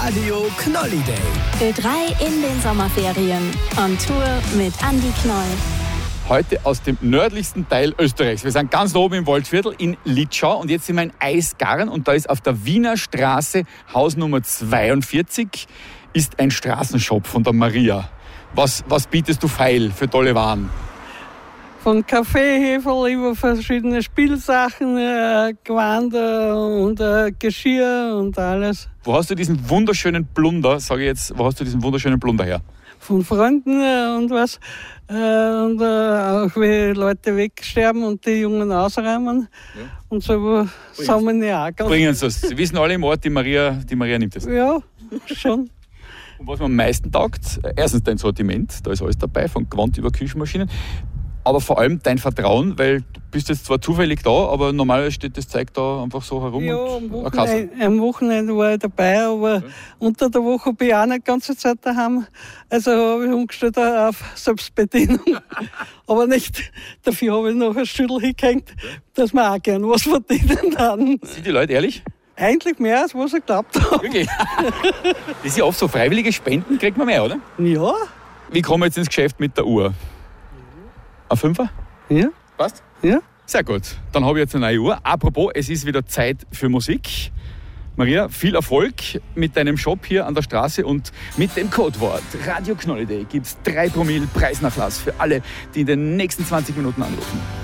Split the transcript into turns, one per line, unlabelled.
Radio Knolliday.
Ö3 in den Sommerferien. On Tour mit Andi Knoll.
Heute aus dem nördlichsten Teil Österreichs. Wir sind ganz oben im Waldviertel in Litschau und jetzt sind wir in Eisgarn und da ist auf der Wiener Straße, Haus Nummer 42, ist ein Straßenshop von der Maria. Was bietest du feil für tolle Waren?
Von Kaffeeheferl über verschiedene Spielsachen, Gewänder und Geschirr und alles.
Wo hast du diesen wunderschönen Plunder, sage ich jetzt, her?
Von Freunden und was. Und auch wie Leute wegsterben und die Jungen ausräumen. Ja. Und so sammeln die auch ganz.
Bringen sie es. Sie wissen alle im Ort, die Maria nimmt es.
Ja, schon.
Und was mir am meisten taugt, erstens dein Sortiment, da ist alles dabei, von Gewand über Küchenmaschinen. Aber vor allem dein Vertrauen, weil du bist jetzt zwar zufällig da, aber normalerweise steht das Zeug da einfach so herum.
Ja,
und
am Wochenende war ich dabei, aber unter der Woche bin ich auch nicht die ganze Zeit daheim. Also habe ich umgestellt auf Selbstbedienung. Aber nicht, dafür habe ich noch ein Stüdel hingehängt, dass wir auch gerne was verdienen haben.
Sind die Leute ehrlich?
Eigentlich mehr, als was ich geglaubt habe.
Wirklich? Das ist ja oft so, freiwillige Spenden kriegt man mehr, oder?
Ja.
Wie kommen wir jetzt ins Geschäft mit der Uhr? Ein Fünfer?
Ja.
Passt?
Ja.
Sehr gut. Dann habe ich jetzt eine neue Uhr. Apropos, es ist wieder Zeit für Musik. Maria, viel Erfolg mit deinem Shop hier an der Straße und mit dem Codewort Radio Knolliday gibt es 3 Promille Preisnachlass für alle, die in den nächsten 20 Minuten anrufen.